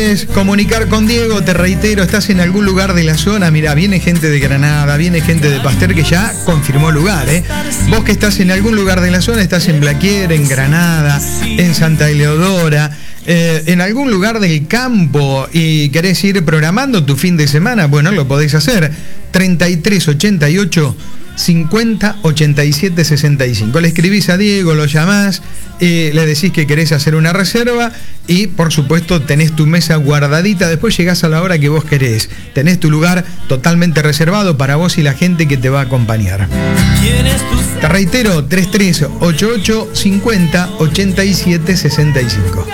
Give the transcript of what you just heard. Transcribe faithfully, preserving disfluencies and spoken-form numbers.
Comunicar con Diego, te reitero, estás en algún lugar de la zona, mira, viene gente de Granada, viene gente de Pasteur que ya confirmó lugar, ¿eh? Vos que estás en algún lugar de la zona, estás en Blaquier, en Granada, en Santa Eleodora, eh, en algún lugar del campo y querés ir programando tu fin de semana, bueno, lo podés hacer. treinta y tres ochenta y ocho cincuenta ochenta y siete sesenta y cinco. Le escribís a Diego, lo llamás, eh, le decís que querés hacer una reserva y por supuesto tenés tu mesa guardadita. Después llegás a la hora que vos querés. Tenés tu lugar totalmente reservado para vos y la gente que te va a acompañar. Te reitero, treinta y tres ochenta y ocho cincuenta ochenta y siete sesenta y cinco.